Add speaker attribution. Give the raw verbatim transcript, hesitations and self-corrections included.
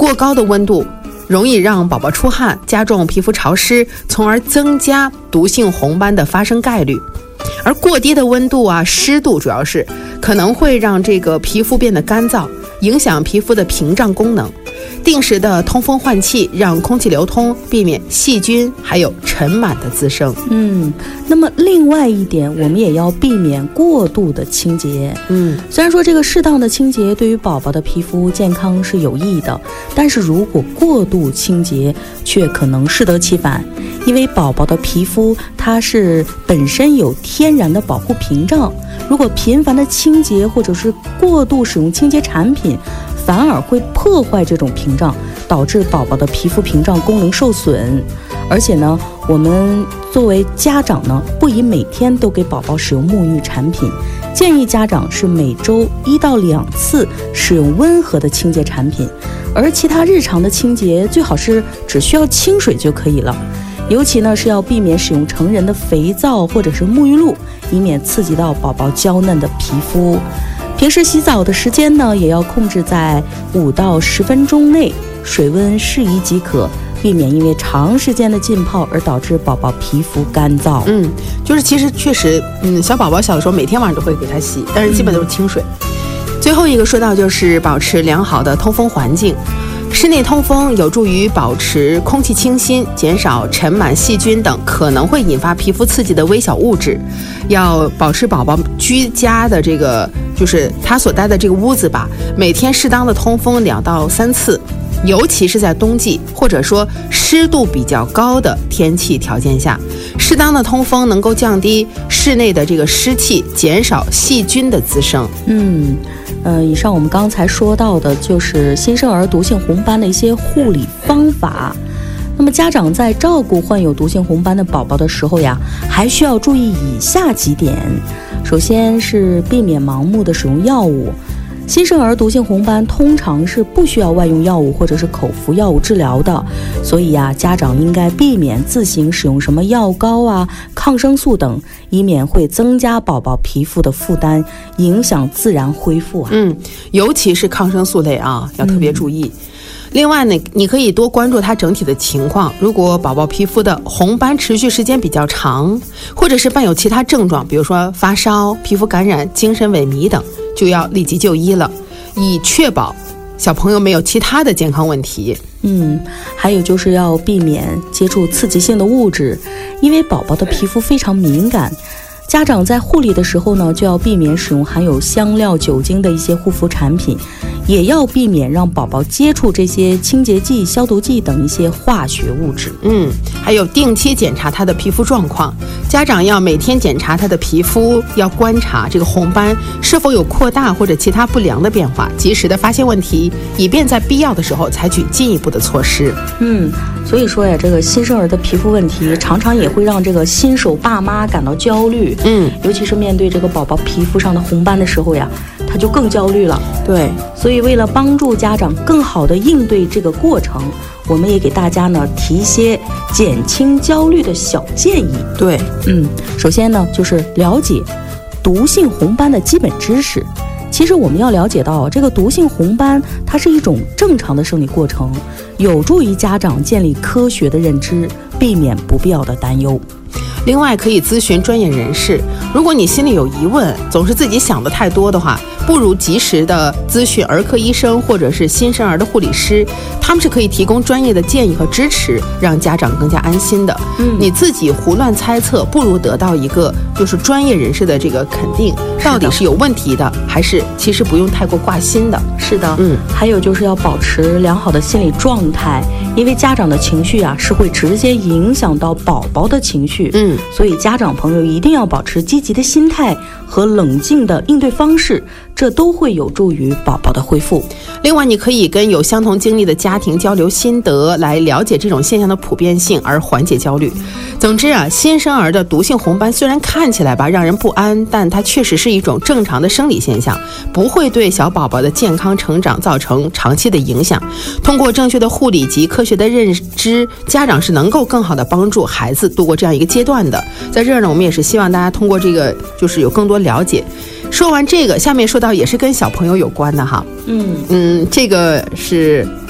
Speaker 1: 过高的温度容易让宝宝出汗，加重皮肤潮湿，从而增加毒性红斑的发生概率。而过低的温度啊，湿度主要是可能会让这个皮肤变得干燥，影响皮肤的屏障功能。定时的通风换气，让空气流通，避免细菌还有尘螨的滋生。
Speaker 2: 嗯，那么另外一点，我们也要避免过度的清洁。
Speaker 1: 嗯，
Speaker 2: 虽然说这个适当的清洁对于宝宝的皮肤健康是有益的，但是如果过度清洁，却可能适得其反。因为宝宝的皮肤它是本身有天然的保护屏障，如果频繁的清洁或者是过度使用清洁产品，反而会破坏这种屏障，导致宝宝的皮肤屏障功能受损。而且呢，我们作为家长呢，不宜每天都给宝宝使用沐浴产品，建议家长是每周一到两次使用温和的清洁产品，而其他日常的清洁最好是只需要清水就可以了。尤其呢是要避免使用成人的肥皂或者是沐浴露，以免刺激到宝宝娇嫩的皮肤。平时洗澡的时间呢，也要控制在五到十分钟内，水温适宜即可，避免因为长时间的浸泡而导致宝宝皮肤干燥。
Speaker 1: 嗯，就是其实确实，嗯，小宝宝小的时候每天晚上都会给他洗，但是基本都是清水。嗯、最后一个说到就是保持良好的通风环境。室内通风有助于保持空气清新，减少尘螨、细菌等可能会引发皮肤刺激的微小物质。要保持宝宝居家的这个，就是他所待的这个屋子吧，每天适当的通风两到三次，尤其是在冬季或者说湿度比较高的天气条件下，适当的通风能够降低室内的这个湿气，减少细菌的滋生。
Speaker 2: 嗯。呃，以上我们刚才说到的就是新生儿毒性红斑的一些护理方法。那么家长在照顾患有毒性红斑的宝宝的时候呀，还需要注意以下几点。首先是避免盲目的使用药物。新生儿毒性红斑通常是不需要外用药物或者是口服药物治疗的，所以呀，家长应该避免自行使用什么药膏啊、抗生素等，以免会增加宝宝皮肤的负担，影响自然恢复啊。
Speaker 1: 嗯，尤其是抗生素类啊，要特别注意。嗯另外呢，你可以多关注它整体的情况。如果宝宝皮肤的红斑持续时间比较长，或者是伴有其他症状，比如说发烧、皮肤感染、精神萎靡等，就要立即就医了，以确保小朋友没有其他的健康问题。
Speaker 2: 嗯，还有就是要避免接触刺激性的物质，因为宝宝的皮肤非常敏感。家长在护理的时候呢，就要避免使用含有香料、酒精的一些护肤产品，也要避免让宝宝接触这些清洁剂、消毒剂等一些化学物质。
Speaker 1: 嗯，还有定期检查他的皮肤状况，家长要每天检查他的皮肤，要观察这个红斑是否有扩大或者其他不良的变化，及时的发现问题，以便在必要的时候采取进一步的措施。
Speaker 2: 嗯，所以说呀，这个新生儿的皮肤问题常常也会让这个新手爸妈感到焦虑。
Speaker 1: 嗯，
Speaker 2: 尤其是面对这个宝宝皮肤上的红斑的时候呀，他就更焦虑了。
Speaker 1: 对，
Speaker 2: 所以为了帮助家长更好的应对这个过程，我们也给大家呢提一些减轻焦虑的小建议。
Speaker 1: 对，
Speaker 2: 嗯，首先呢就是了解毒性红斑的基本知识。其实我们要了解到，这个毒性红斑它是一种正常的生理过程，有助于家长建立科学的认知，避免不必要的担忧。
Speaker 1: 另外可以咨询专业人士，如果你心里有疑问，总是自己想的太多的话，不如及时的咨询儿科医生或者是新生儿的护理师，他们是可以提供专业的建议和支持，让家长更加安心的。嗯，你自己胡乱猜测，不如得到一个就是专业人士的这个肯定，到底是有问题的，还是其实不用太过挂心的。
Speaker 2: 是的，
Speaker 1: 嗯，
Speaker 2: 还有就是要保持良好的心理状态，因为家长的情绪啊是会直接影响到宝宝的情绪。
Speaker 1: 嗯，
Speaker 2: 所以家长朋友一定要保持积极的心态和冷静的应对方式，这都会有助于宝宝的恢复。
Speaker 1: 另外，你可以跟有相同经历的家庭交流心得，来了解这种现象的普遍性，而缓解焦虑。总之啊，新生儿的毒性红斑虽然看起来吧让人不安，但它确实是一种正常的生理现象，不会对小宝宝的健康成长造成长期的影响。通过正确的护理及科学的认知，家长是能够更好的帮助孩子度过这样一个阶段的。在这儿呢，我们也是希望大家通过这个就是有更多了解。说完这个，下面说到也是跟小朋友有关的哈。
Speaker 2: 嗯
Speaker 1: 嗯，这个是